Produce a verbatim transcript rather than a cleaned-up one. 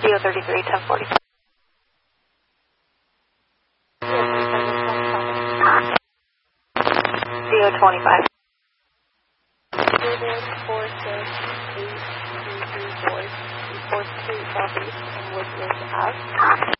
D O thirty-three, ten forty. D O twenty-five. four six eight two three four, fourth Street Southeast, and Woodbridge Ave.